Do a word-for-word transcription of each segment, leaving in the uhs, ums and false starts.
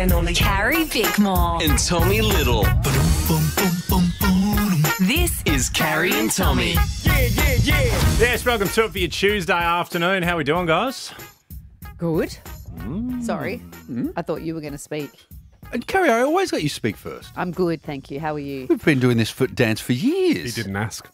and only Carrie Bickmore. And Tommy Little. This Is Carrie and Tommy. Yeah, yeah, yeah. Yes, welcome to it for your Tuesday afternoon. How we doing, guys? Good. Sorry. I thought you were going to speak. And Carrie, I always let you speak first. I'm good, thank you. How are you? We've been doing this foot dance for years. He didn't ask.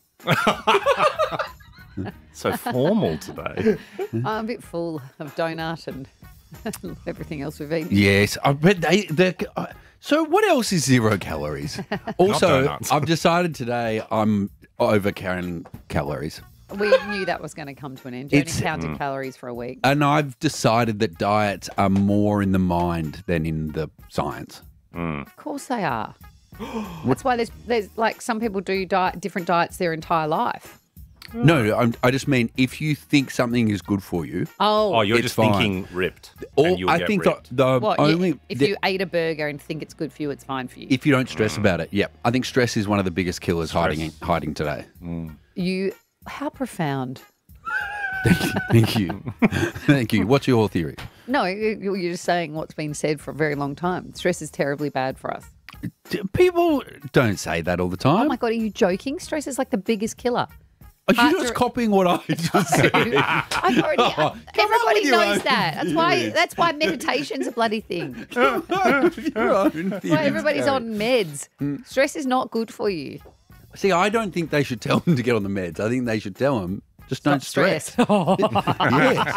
So formal today. I'm a bit full of donut and everything else we've eaten. Yes, I bet they. they're- uh, So what else is zero calories? Also, donuts. I've decided today I'm over carrying calories, We knew that was going to come to an end. You only It's- counted calories for a week. and I've decided that diets are more in the mind than in the science. Of course they are. That's why there's, there's like some people do diet, different diets their entire life. No, I'm, I just mean if you think something is good for you, Oh, Oh, you're It's just fine. thinking ripped. or and you'll I get think the, ripped. the what, you- only if the- you ate a burger and think it's good for you, it's fine for you. if you don't stress about it, yep. I think stress is one of the biggest killers hiding hiding today. you, how profound. Thank you, thank you. What's your theory? No, you- you're just saying what's been said for a very long time. Stress is terribly bad for us. D- People don't say that all the Oh time. my God, are you joking? Stress is like the biggest killer. Are you Heart just dir- copying what I just said? I've already, up everybody with your knows own that. That's why. theories. That's why meditation's a bloody thing. Your own Why theories, everybody's Gary. on meds. Mm. Stress is not good for you. See, I don't think they should tell them to get on the meds. I think they should tell them just don't Not stress. stress. Yes.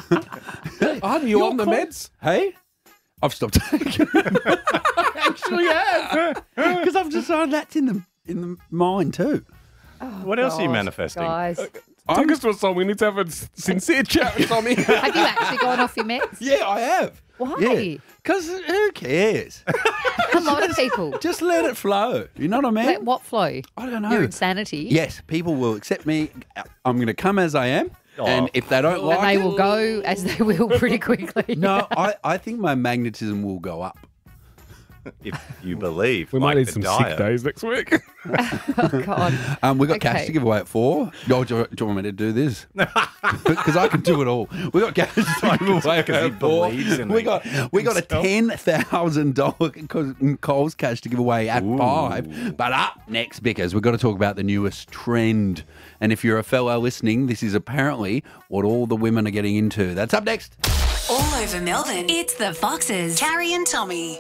Are you You're on the cool. meds? Hey, I've stopped taking. I actually have because I've decided that's in the in the mind too. What else are you God, manifesting? guys? Take us to a song. We need to have a s- sincere chat with Tommy. Have you actually gone off your meds? Yeah, I have. Why? Yeah, because who cares? A lot of people. Just let it flow. You know what I mean? Let what flow? I don't know. Your insanity. Yes, people will accept me. I'm going to come as I am, and if they don't like And they it, will go as they will pretty quickly. no, I, I think my magnetism will go up. If you believe, We like might need the some diet. sick days next week. Oh, God. Um, we got cash Okay. to give away at four. Oh, do, you, do you want me to do this? Because I can do it all. We got cash to give away Because he at four. believes in we me- got we got a ten thousand dollar Coles cash to give away at five. But up next, Bickers, we've got to talk about the newest trend. And if you're a fellow listening, this is apparently what all the women are getting into. That's up next. all over Melbourne. It's the Foxes. Carrie and Tommy.